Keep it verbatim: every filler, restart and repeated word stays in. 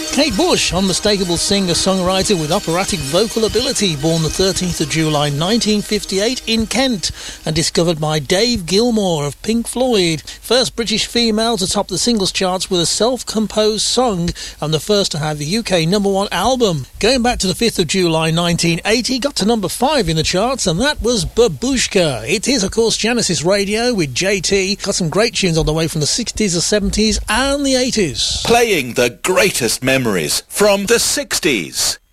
Kate Bush, unmistakable singer-songwriter with operatic vocal ability, born the thirteenth of July nineteen fifty-eight in Kent and discovered by Dave Gilmour of Pink Floyd. First British female to top the singles charts with a self-composed song and the first to have the U K number one album. Going back to the fifth of July nineteen eighty, got to number five in the charts, and that was Babushka. It is, of course, Genesis Radio with J T. Got some great tunes on the way from the sixties, the seventies and the eighties. Playing the greatest memories from the sixties.